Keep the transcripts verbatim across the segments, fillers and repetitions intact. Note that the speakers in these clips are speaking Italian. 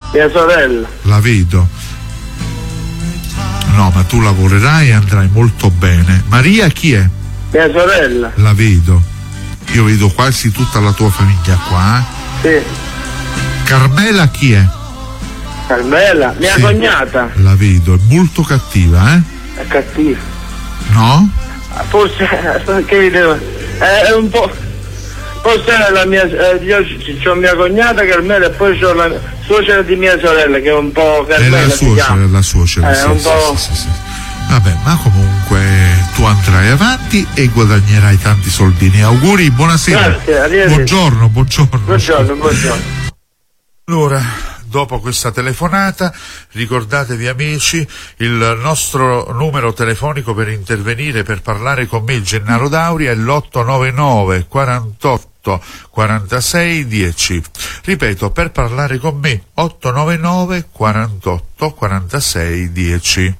Mia sorella. La vedo. No, ma tu lavorerai e andrai molto bene. Maria chi è? Mia sorella. La vedo. Io vedo quasi tutta la tua famiglia qua. Eh? Sì. Carmela chi è? Carmela, mia sì, cognata. La vedo, è molto cattiva, eh? È cattiva. No? Forse, che vi devo... È un po'... Forse è la mia... Eh, io ho mia cognata Carmela e poi ho la suocera di mia sorella che è un po'... Carmela, è la suocera, la suocera, è sì, un sì, po'... sì, sì, sì. Vabbè, ma comunque tu andrai avanti e guadagnerai tanti soldini. Auguri, buonasera. Grazie, buongiorno, buongiorno. Buongiorno, buongiorno. Allora, dopo questa telefonata, ricordatevi amici, il nostro numero telefonico per intervenire, per parlare con me, il Gennaro Dauria, è l'otto nove nove quarantotto quarantasei dieci. Ripeto, per parlare con me, otto nove nove quarantotto quarantasei dieci.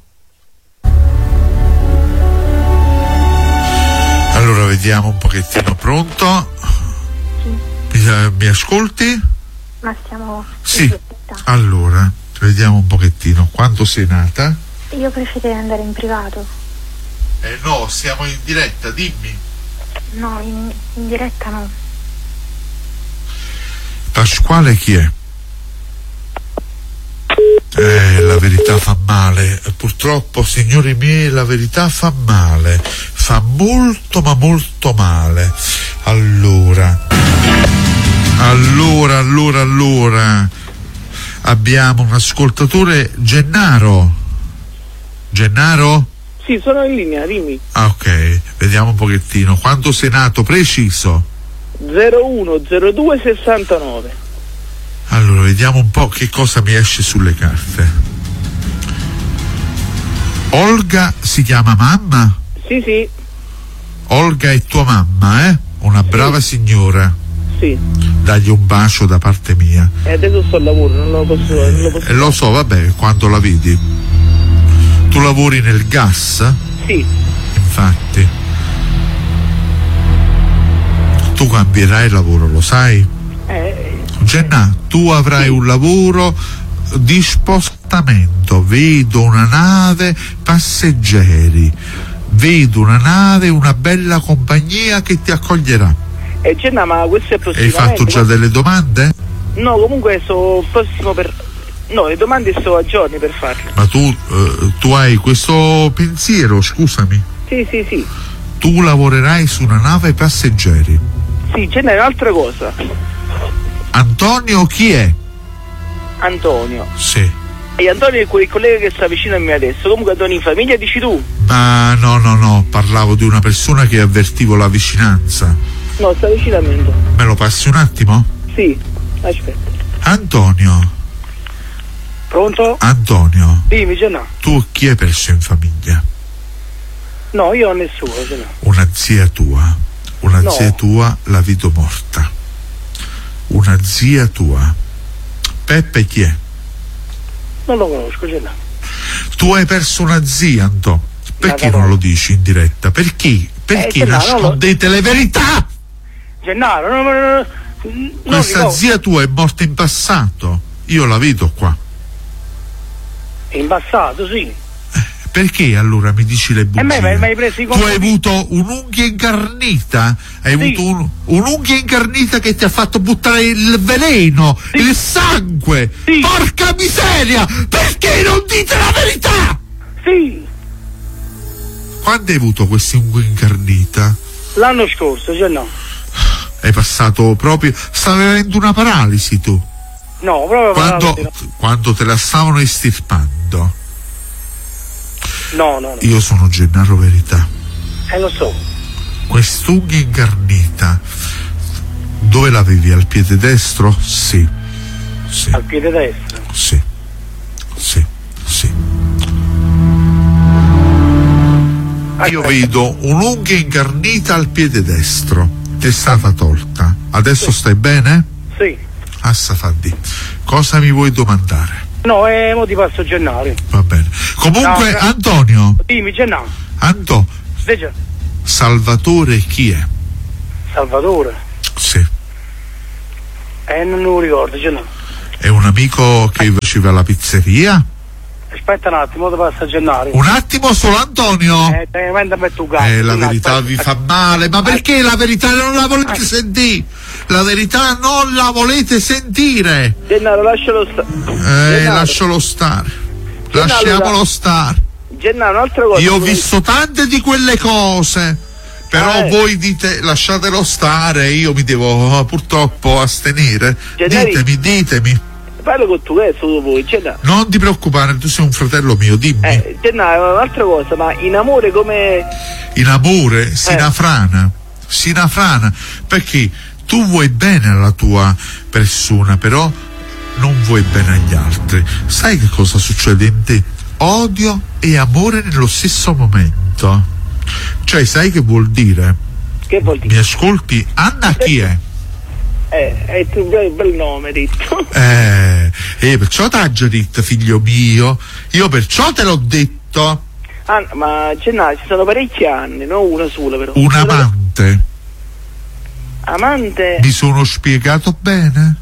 Allora vediamo un pochettino, pronto? Sì. Mi, mi ascolti? Ma stiamo... Sì, allora, vediamo un pochettino. Quando sei nata? Io preferirei andare in privato. Eh no, siamo in diretta, dimmi. No, in, in diretta no. Pasquale chi è? Eh, la verità fa male. Purtroppo, signori miei, la verità fa male. Fa molto, ma molto male. Allora... Allora, allora, allora, abbiamo un ascoltatore, Gennaro. Gennaro? Sì, sono in linea, dimmi. Ah, ok, vediamo un pochettino. Quando sei nato preciso? zero uno zero due sessantanove. Allora, vediamo un po' che cosa mi esce sulle carte. Olga si chiama mamma? Sì, sì. Olga è tua mamma, eh? Una brava sì. signora. Sì. Dagli un bacio da parte mia. E adesso sto al lavoro, non lo posso, non lo posso eh, lo so, vabbè, quando la vedi. Tu lavori nel gas? Sì. Infatti. Tu cambierai lavoro, lo sai? Eh. Genna, tu avrai sì. un lavoro di spostamento. Vedo una nave passeggeri. Vedo una nave, una bella compagnia che ti accoglierà. E Genna, ma questo è prossimamente. Hai fatto già delle domande? No, comunque sono prossimo per... No, le domande sto a giorni per farle. Ma tu, eh, tu hai questo pensiero, scusami? Sì, sì, sì. Tu lavorerai su una nave passeggeri. Sì, Genna, è un'altra cosa. Antonio chi è? Antonio. Sì. E Antonio è quel collega che sta vicino a me adesso. Comunque Antonio in famiglia dici tu? Ma no, no, no, parlavo di una persona che avvertivo la vicinanza. No, sta vicino a me. Me lo passi un attimo? Sì, aspetta. Antonio. Pronto? Antonio. Dimmi, Genna. Tu chi hai perso in famiglia? No, io ho nessuno, Genna. Una zia tua. Una no. zia tua la vedo morta. Una zia tua. Peppe chi è? Non lo conosco, Genna. Tu hai perso una zia, Antonio. Perché non lo dici in diretta? Perché? Perché eh, nascondete lo... le verità? Gennaro, no, no, no, no, questa no. zia tua è morta in passato. Io la vedo qua. In passato, sì. Eh, perché allora mi dici le bugie? E me, me hai preso i tu hai avuto un'unghia incarnita? Hai sì. avuto un, un'unghia incarnita che ti ha fatto buttare il veleno, sì. il sangue. Sì. Porca miseria! Perché non dite la verità? Sì. Quando hai avuto questa unghia incarnita? L'anno scorso, cioè no. Hai passato proprio... Stavi avendo una paralisi tu? No, proprio quando, paralisi, no. Quando te la stavano estirpando? No, no, no. Io sono Gennaro Verità. Eh, lo so. Quest'unghia incarnita, dove l'avevi? Al piede destro? Sì. sì. Al piede destro? Sì. Sì. Sì. Io vedo un'unghia incarnita al piede destro, ti è stata tolta. Adesso sì. stai bene? Sì. Assafaddi, cosa mi vuoi domandare? No, eh, mo ti passo Gennaro. Va bene. Comunque, no, Antonio. Dimmi, Gennaro. Anto. Sì. Salvatore chi è? Salvatore? Sì. Eh, non lo ricordo, Gennaro. È un amico che faceva la pizzeria? Aspetta un attimo, devo passa Gennaro. Un attimo solo, Antonio. Eh, te ne metto un gatto. Eh, la No, verità aspetta, vi aspetta. fa male, ma perché la verità non la volete sentire? La verità non la volete sentire. Gennaro, lascialo stare. Eh, Gennaro. lascialo stare. Gennaro, Lasciamolo da- stare. Gennaro, un'altra cosa. Io ho visto tante di quelle cose, però Ah, eh. voi dite lasciatelo stare, io mi devo purtroppo astenere. Gennari- Ditemi, ditemi. Parlo con tu, che solo voi, Gennaro. Non ti preoccupare, tu sei un fratello mio, dimmi. Eh, Gennaro, un'altra cosa, ma in amore come... In amore si Eh. nafrana, si nafrana, perché tu vuoi bene alla tua persona, però non vuoi bene agli altri. Sai che cosa succede in te? Odio e amore nello stesso momento. Cioè, sai che vuol dire? Che vuol Mi dire? ascolti? Anna chi è? Eh, è un bel, bel nome, detto. Eh, eh perciò t'ha già detto, figlio mio. Io perciò te l'ho detto. Ah, ma Gennaro, ci sono parecchi anni, non una sola però. Un amante. Amante? Mi sono spiegato bene?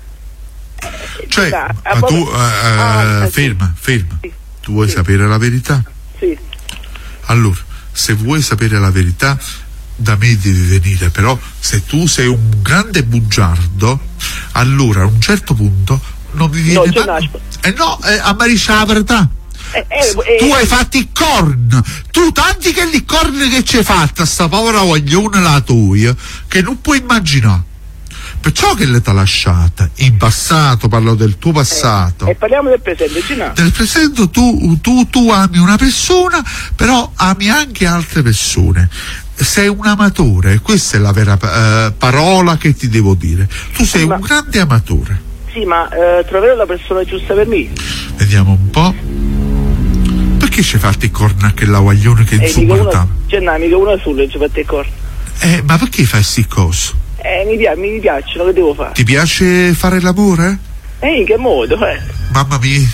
Cioè, Ah, ma tu, eh, ah, eh, sì. ferma, ferma. Sì. Tu vuoi Sì. sapere la verità? Sì. Allora, se vuoi sapere la verità, da me devi venire, però se tu sei un grande bugiardo, allora a un certo punto non mi viene No, ma- Gennaro. eh no, eh, a Mariscia la verità. Eh, eh, Tu eh, hai fatto i corn, tu tanti che li corn che ci hai fatto a sta povera voglione la tua, che non puoi immaginare. Perciò che le t'ha lasciata in passato, parlo del tuo passato. E parliamo del presente, Gennaro. Nel presente tu, tu, tu ami una persona, però ami anche altre persone. Sei un amatore, questa è la vera eh, parola che ti devo dire. Tu sei Ma- un grande amatore. Sì, ma eh, troverò la persona giusta per me. Vediamo un po'. Perché ci hai fatto i corna a quella guaglione che Eh, mica insupportava? una, Gennaro, mica una sola, ci fate corno. Eh, ma perché fai sti cose? Eh, mi, pia- mi piacciono, che devo fare? Ti piace fare l'amore? Eh, in che modo, eh? Mamma mia.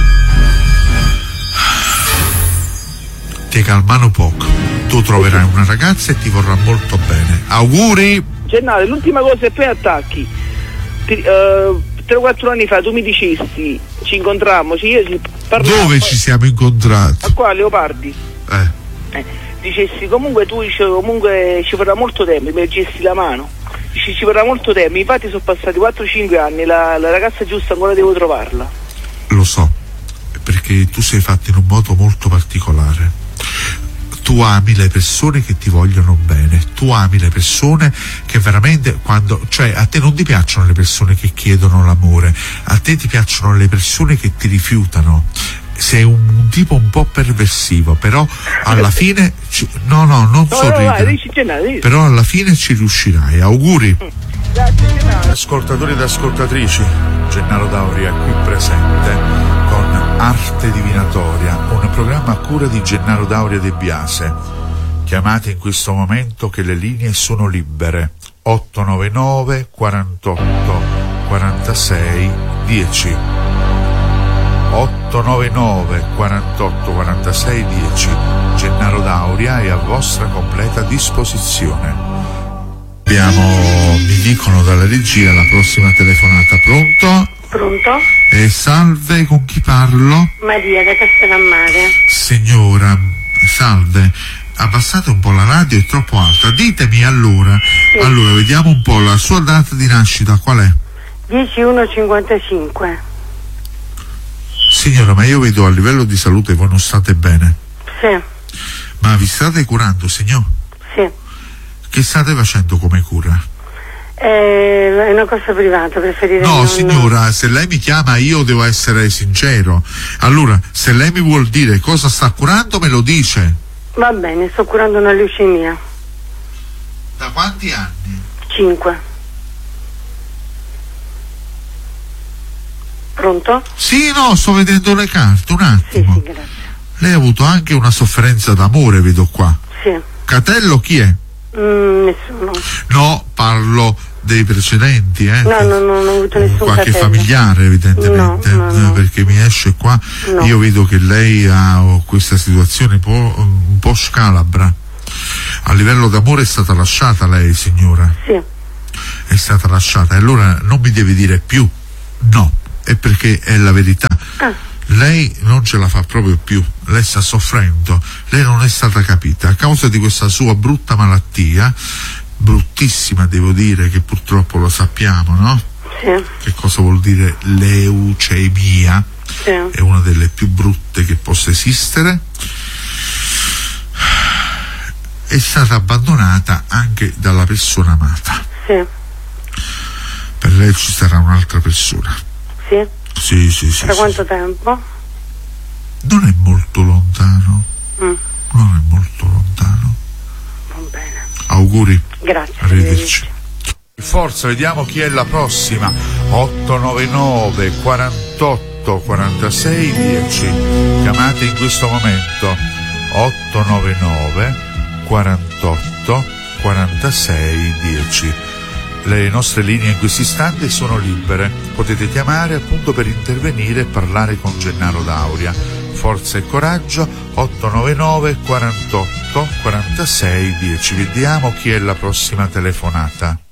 Ti calmano poco. Tu troverai una ragazza e ti vorrà molto bene. Auguri! Gennaro, l'ultima cosa è poi attacchi. Ti, eh, tre o quattro anni fa tu mi dicesti, ci incontrammo, ci, io ci parlavamo. Dove ci siamo incontrati? A qua, a Leopardi. Eh. Eh, dicessi, comunque tu dici, comunque ci vorrà molto tempo, mi gesti la mano. Dici, ci vorrà molto tempo, infatti sono passati quattro cinque anni, la, la ragazza giusta ancora devo trovarla. Lo so, perché tu sei fatto in un modo molto particolare. Tu ami le persone che ti vogliono bene, tu ami le persone che veramente quando, cioè a te non ti piacciono le persone che chiedono l'amore, a te ti piacciono le persone che ti rifiutano. Sei un, un tipo un po' perversivo, però alla fine ci, no no non No, no, sorridere, vai, dici, Gennaro, dici. però alla fine ci riuscirai. Auguri. Grazie, Gennaro. Ascoltatori ed ascoltatrici, Gennaro Dauri è qui presente con Arte Divinatoria, un programma a cura di Gennaro Dauri e De Biase. Chiamate in questo momento che le linee sono libere. otto nove nove quarantotto quarantasei dieci. otto nove nove quarantotto quarantasei dieci. Gennaro Dauria è a vostra completa disposizione. Abbiamo, mi dicono dalla regia, la prossima telefonata. Pronto? Pronto? E salve, con chi parlo? Maria da Castellammare. Signora, salve, abbassate un po' la radio, è troppo alta. Ditemi allora, Sì. allora vediamo un po' la sua data di nascita, qual è? dieci uno cinquantacinque. Signora, ma io vedo a livello di salute voi non state bene. Sì, Ma vi state curando, signor? sì. Che state facendo come cura? Eh, è una cosa privata, preferirei No, non... signora, se lei mi chiama io devo essere sincero. Allora, se lei mi vuol dire cosa sta curando, me lo dice. Va bene, sto curando una leucemia. Da quanti anni? cinque. Pronto? Sì, no, sto vedendo le carte, un Sì, attimo. sì, grazie. Lei ha avuto anche una sofferenza d'amore, vedo qua. Sì. Catello chi è? Mm, nessuno. No, parlo dei precedenti, eh. No, no, no, non ho avuto nessun Qualche fratello. familiare, evidentemente, No, no, no. eh, perché mi esce qua. No. Io vedo che lei ha oh, questa situazione un po', un po' scalabra. A livello d'amore è stata lasciata lei, signora? Sì. È stata lasciata. E allora non mi deve dire più no. è perché è la verità. Ah. Lei non ce la fa proprio più, lei sta soffrendo, lei non è stata capita a causa di questa sua brutta malattia, bruttissima devo dire, che purtroppo lo sappiamo, no? Sì. Che cosa vuol dire leucemia? Sì. È una delle più brutte che possa esistere. È stata abbandonata anche dalla persona amata. Sì. Per lei ci sarà un'altra persona. Sì. Sì, sì, sì. Da sì, quanto sì. tempo? Non è molto lontano. Mm. Non è molto lontano. Va bene. Auguri. Grazie. Arrivederci. Forza, vediamo chi è la prossima. otto nove nove quarantotto quarantasei dieci. Chiamate in questo momento. otto nove nove quarantotto quarantasei dieci. Le nostre linee in questo istante sono libere, potete chiamare appunto per intervenire e parlare con Gennaro D'Auria. Forza e coraggio. Otto nove nove quarantotto quarantasei dieci. Vediamo chi è la prossima telefonata.